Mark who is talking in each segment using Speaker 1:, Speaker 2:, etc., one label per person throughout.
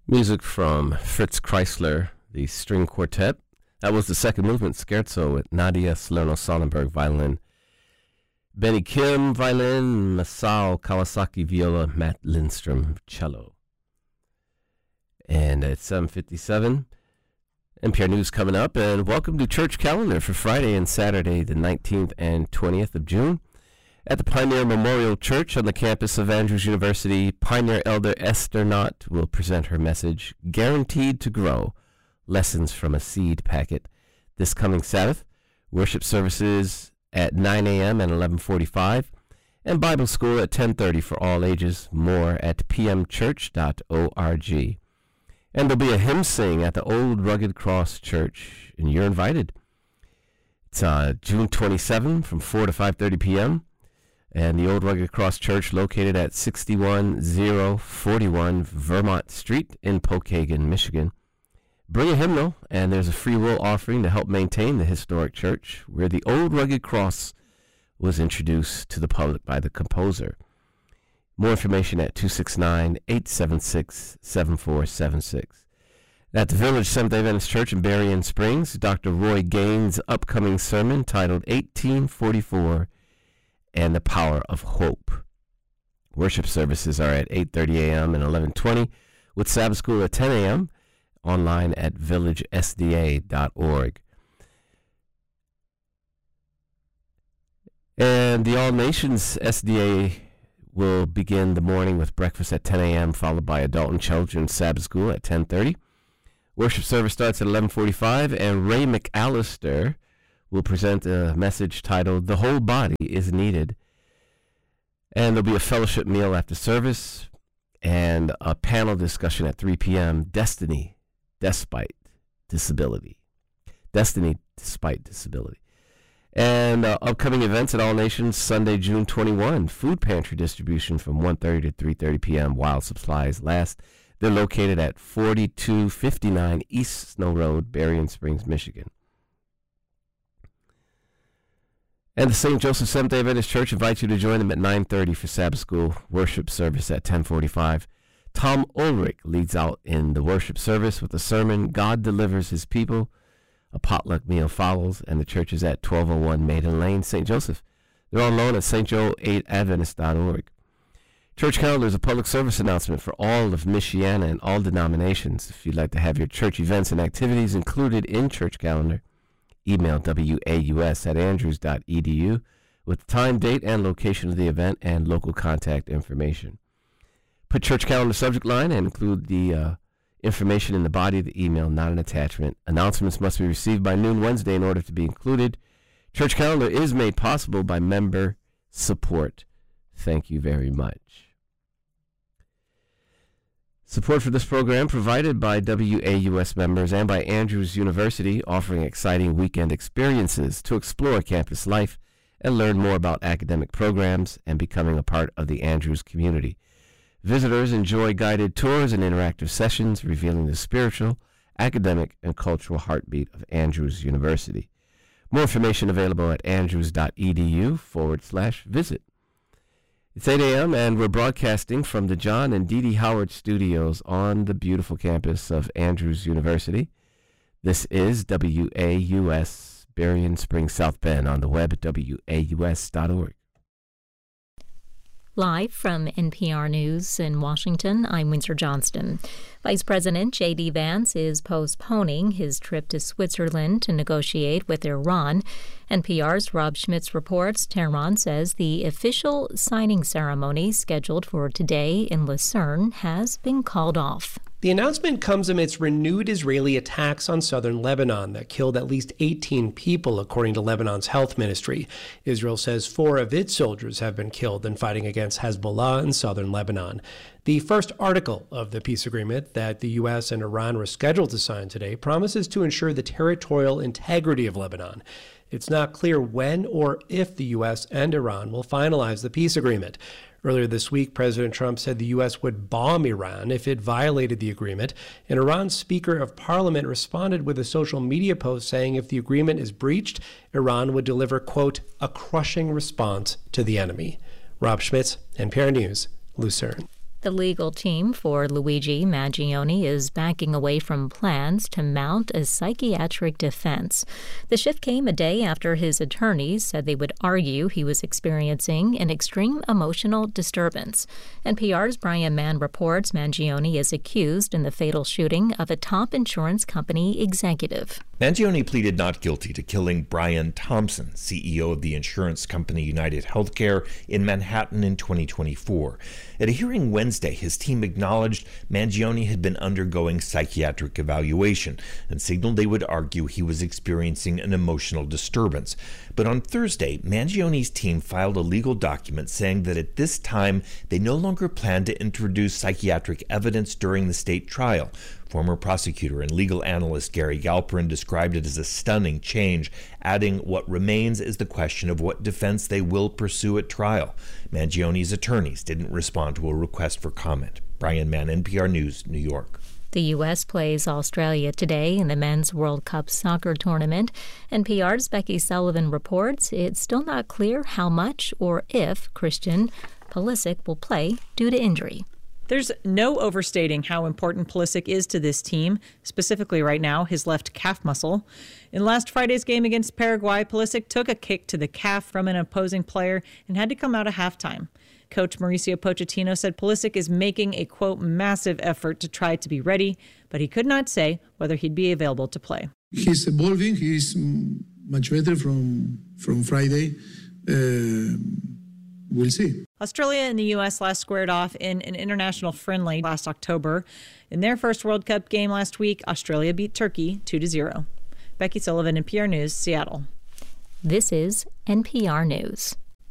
Speaker 1: Music from Fritz Kreisler, the string quartet. That was the second movement, Scherzo, with Nadia Salerno-Sonnenberg, violin, Benny Kim, violin, Masao Kawasaki, viola, Matt Lindstrom, cello. And at 7:57, NPR News coming up, and welcome to Church Calendar for Friday and Saturday, the 19th and 20th of June. At the Pioneer Memorial Church on the campus of Andrews University, Pioneer Elder Esther Knott will present her message, Guaranteed to Grow, Lessons from a Seed Packet, this coming Sabbath. Worship services at 9 a.m. and 11:45, and Bible school at 10:30 for all ages. More at pmchurch.org. And there'll be a hymn sing at the Old Rugged Cross Church, and you're invited. It's June 27 from 4 to 5:30 p.m., and the Old Rugged Cross Church located at 61041 Vermont Street in Pokagon, Michigan. Bring a hymnal, and there's a free will offering to help maintain the historic church where the Old Rugged Cross was introduced to the public by the composer. More information at 269-876-7476. At the Village Seventh-day Adventist Church in Berrien Springs, Dr. Roy Gaines' upcoming sermon titled 1844 and the Power of Hope. Worship services are at 8:30 a.m. and 11:20, with Sabbath school at 10 a.m., online at villagesda.org. And the All Nations SDA will begin the morning with breakfast at 10 a.m., followed by Adult and Children's Sabbath school at 10:30. Worship service starts at 11:45, and Ray McAllister will present a message titled, The Whole Body is Needed. And there'll be a fellowship meal after service and a panel discussion at 3 p.m., Destiny Despite Disability. Destiny Despite Disability. And upcoming events at All Nations, Sunday, June 21, food pantry distribution from 1:30 to 3:30 p.m. while supplies last. They're located at 4259 East Snow Road, Berrien Springs, Michigan. And the St. Joseph Seventh-day Adventist Church invites you to join them at 9:30 for Sabbath school worship service at 10:45. Tom Ulrich leads out in the worship service with the sermon, God Delivers His People. A potluck meal follows, and the church is at 1201 Maiden Lane, St. Joseph. They're on loan at stjo8adventist.org. Church Calendar is a public service announcement for all of Michiana and all denominations. If you'd like to have your church events and activities included in Church Calendar, email waus@andrews.edu with the time, date, and location of the event and local contact information. Put Church Calendar subject line and include the information in the body of the email, not an attachment. Announcements must be received by noon Wednesday in order to be included. Church Calendar is made possible by member support. Thank you very much. Support for this program provided by WAUS members and by Andrews University, offering exciting weekend experiences to explore campus life and learn more about academic programs and becoming a part of the Andrews community. Visitors enjoy guided tours and interactive sessions revealing the spiritual, academic, and cultural heartbeat of Andrews University. More information available at andrews.edu/visit. It's 8 a.m., and we're broadcasting from the John and Dee Dee Howard Studios on the beautiful campus of Andrews University. This is WAUS, Berrien Springs, South Bend, on the web at waus.org.
Speaker 2: Live from NPR News in Washington, I'm Windsor Johnston. Vice President J.D. Vance is postponing his trip to Switzerland to negotiate with Iran. NPR's Rob Schmitz reports Tehran says the official signing ceremony scheduled for today in Lucerne has been called off.
Speaker 3: The announcement comes amidst renewed Israeli attacks on southern Lebanon that killed at least 18 people, according to Lebanon's health ministry. Israel says 4 of its soldiers have been killed in fighting against Hezbollah in southern Lebanon. The first article of the peace agreement that the U.S. and Iran were scheduled to sign today promises to ensure the territorial integrity of Lebanon. It's not clear when or if the U.S. and Iran will finalize the peace agreement. Earlier this week, President Trump said the U.S. would bomb Iran if it violated the agreement, and Iran's Speaker of Parliament responded with a social media post saying if the agreement is breached, Iran would deliver, quote, a crushing response to the enemy. Rob Schmitz, NPR News, Lucerne.
Speaker 2: The legal team for Luigi Mangione is backing away from plans to mount a psychiatric defense. The shift came a day after his attorneys said they would argue he was experiencing an extreme emotional disturbance. NPR's Brian Mann reports Mangione is accused in the fatal shooting of a top insurance company executive.
Speaker 4: Mangione pleaded not guilty to killing Brian Thompson, CEO of the insurance company United Healthcare, in Manhattan in 2024. At a hearing Wednesday, his team acknowledged Mangione had been undergoing psychiatric evaluation and signaled they would argue he was experiencing an emotional disturbance. But on Thursday, Mangione's team filed a legal document saying that at this time they no longer plan to introduce psychiatric evidence during the state trial. Former prosecutor and legal analyst Gary Galperin described it as a stunning change, adding what remains is the question of what defense they will pursue at trial. Mangione's attorneys didn't respond to a request for comment. Brian Mann, NPR News, New York.
Speaker 2: The U.S. plays Australia today in the Men's World Cup soccer tournament. NPR's Becky Sullivan reports it's still not clear how much or if Christian Pulisic will play due to injury.
Speaker 5: There's no overstating how important Pulisic is to this team, specifically right now, his left calf muscle. In last Friday's game against Paraguay, Pulisic took a kick to the calf from an opposing player and had to come out at halftime. Coach Mauricio Pochettino said Pulisic is making a, quote, massive effort to try to be ready, but he could not say whether he'd be available to play.
Speaker 6: He's evolving. He's much better from Friday. We'll see.
Speaker 5: Australia and the U.S. last squared off in an international friendly last October. In their first World Cup game last week, Australia beat Turkey 2-0. Becky Sullivan, NPR News, Seattle.
Speaker 2: This is NPR News.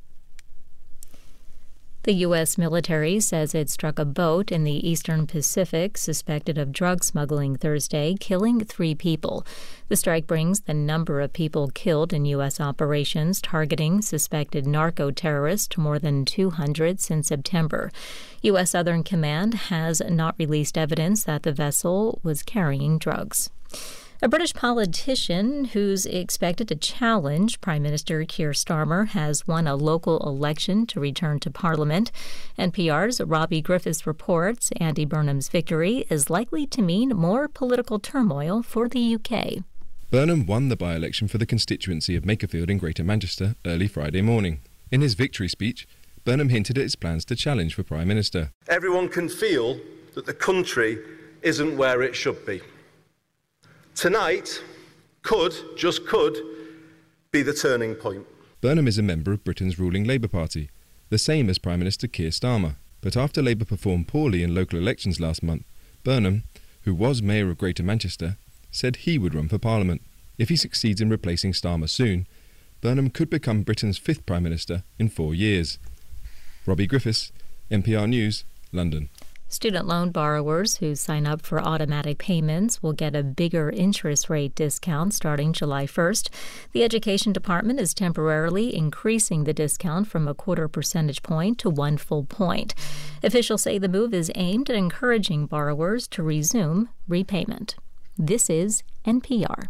Speaker 2: The U.S. military says it struck a boat in the eastern Pacific suspected of drug smuggling Thursday, killing 3 people. The strike brings the number of people killed in U.S. operations targeting suspected narco-terrorists to more than 200 since September. U.S. Southern Command has not released evidence that the vessel was carrying drugs. A British politician who's expected to challenge Prime Minister Keir Starmer has won a local election to return to Parliament. NPR's Robbie Griffiths reports Andy Burnham's victory is likely to mean more political turmoil for the UK.
Speaker 7: Burnham won the by-election for the constituency of Makerfield in Greater Manchester early Friday morning. In his victory speech, Burnham hinted at his plans to challenge for Prime Minister.
Speaker 8: Everyone can feel that the country isn't where it should be. Tonight just could, be the turning point.
Speaker 7: Burnham is a member of Britain's ruling Labour Party, the same as Prime Minister Keir Starmer. But after Labour performed poorly in local elections last month, Burnham, who was Mayor of Greater Manchester, said he would run for Parliament. If he succeeds in replacing Starmer soon, Burnham could become Britain's 5th Prime Minister in 4 years. Robbie Griffiths, NPR News, London.
Speaker 2: Student loan borrowers who sign up for automatic payments will get a bigger interest rate discount starting July 1st. The Education Department is temporarily increasing the discount from a 0.25 percentage point to 1 full point. Officials say the move is aimed at encouraging borrowers to resume repayment. This is NPR.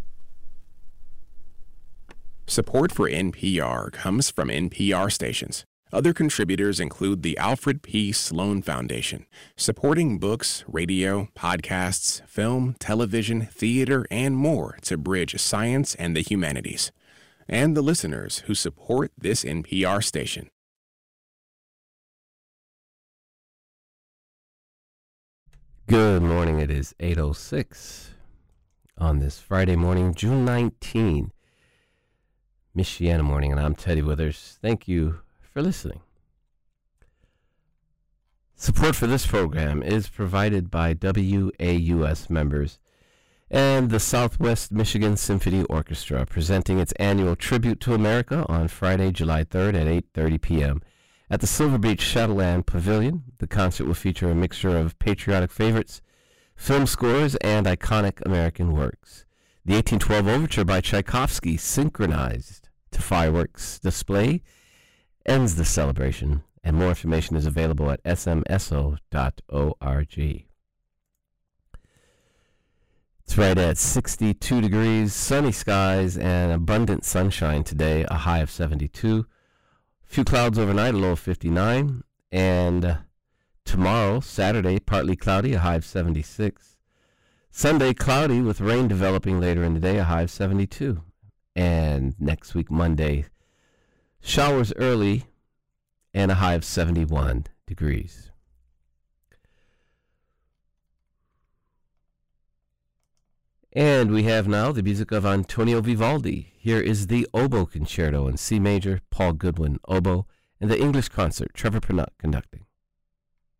Speaker 9: Support for NPR comes from NPR stations. Other contributors include the Alfred P. Sloan Foundation, supporting books, radio, podcasts, film, television, theater, and more to bridge science and the humanities, and the listeners who support this NPR station.
Speaker 1: Good morning. It is 8:06 on this Friday morning, June 19, Michiana morning, and I'm Teddy Withers. Thank you for listening. Support for this program is provided by WAUS members and the Southwest Michigan Symphony Orchestra, presenting its annual Tribute to America on Friday, July 3rd at 8:30 p.m. at the Silver Beach Shadowland Pavilion. The concert will feature a mixture of patriotic favorites, film scores, and iconic American works. The 1812 Overture by Tchaikovsky, synchronized to fireworks display, ends the celebration, and more information is available at smso.org. It's right at 62 degrees, sunny skies, and abundant sunshine today, a high of 72. A few clouds overnight, a low of 59, and Tomorrow, Saturday, partly cloudy, a high of 76. Sunday, cloudy with rain developing later in the day, a high of 72. And next week, Monday, showers early and a high of 71 degrees. And we have now the music of Antonio Vivaldi. Here is the Oboe Concerto in C major, Paul Goodwin, oboe, and the English Concert, Trevor Pinnock conducting.